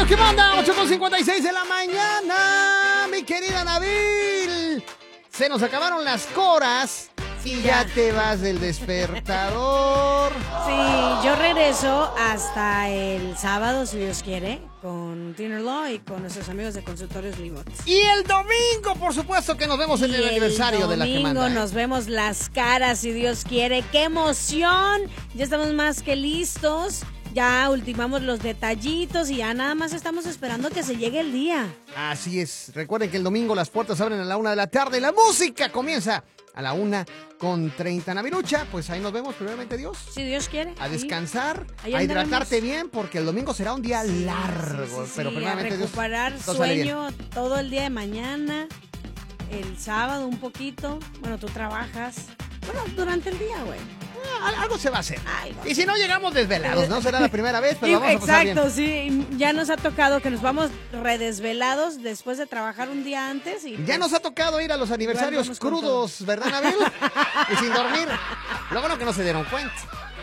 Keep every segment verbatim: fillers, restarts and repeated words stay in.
radio que manda, ocho con cincuenta y seis de la mañana, mi querida Nabil. Se nos acabaron las coras y ya te vas del despertador. Sí, yo regreso hasta el sábado, si Dios quiere, con Dinner Law y con nuestros amigos de Consultorios Libot. Y el domingo, por supuesto, que nos vemos en el, el aniversario de la que manda. El domingo nos vemos las caras, si Dios quiere. ¡Qué emoción! Ya estamos más que listos. Ya ultimamos los detallitos y ya nada más estamos esperando que se llegue el día. Así es. Recuerden que el domingo las puertas abren a la una de la tarde. La música comienza a la una con treinta. Navilucha, pues ahí nos vemos, primeramente Dios. Si Dios quiere. A descansar, sí. A hidratarte bien, porque el domingo será un día sí, largo. Sí, sí, pero sí, primeramente a recuperar Dios, sueño todo el día de mañana. El sábado un poquito. Bueno, tú trabajas. Bueno, durante el día, güey. Ah, algo se va a hacer. Ay, y si no llegamos desvelados, no será la primera vez, pero vamos a pasar bien. Exacto, sí. Ya nos ha tocado que nos vamos redesvelados después de trabajar un día antes. Y ya pues, nos ha tocado ir a los aniversarios crudos, ¿verdad, Nabil? Y sin dormir. Lo bueno que no se dieron cuenta.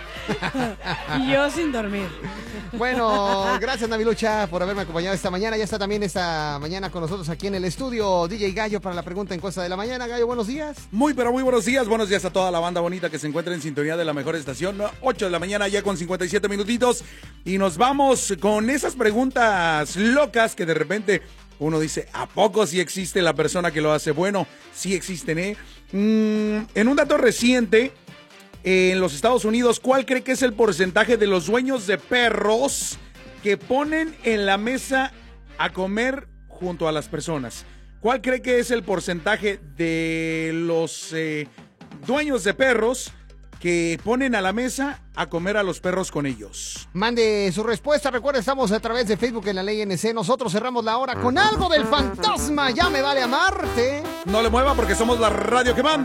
Y yo sin dormir. Bueno, gracias Navilucha por haberme acompañado esta mañana. Ya está también esta mañana con nosotros aquí en el estudio D J Gallo para la pregunta encuesta de la mañana. Gallo, buenos días. Muy, pero muy buenos días. Buenos días a toda la banda bonita que se encuentra en sintonía de la mejor estación. ocho de la mañana ya con cincuenta y siete minutitos. Y nos vamos con esas preguntas locas que de repente uno dice, ¿a poco sí existe la persona que lo hace? Bueno, sí existen, ¿eh? Mm, en un dato reciente, en los Estados Unidos, ¿cuál cree que es el porcentaje de los dueños de perros que ponen en la mesa a comer junto a las personas? ¿Cuál cree que es el porcentaje de los eh, dueños de perros que ponen a la mesa a comer a los perros con ellos? Mande su respuesta. Recuerda, estamos a través de Facebook en la Ley N C. Nosotros cerramos la hora con algo del fantasma. Ya me vale amarte. No le mueva porque somos la radio que manda.